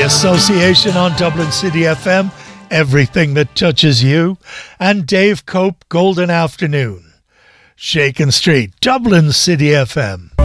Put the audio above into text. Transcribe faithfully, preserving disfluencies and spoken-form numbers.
Association on Dublin City F M, everything that touches you, and Dave Cope, Golden Afternoon. Shakin' Street, Dublin City F M.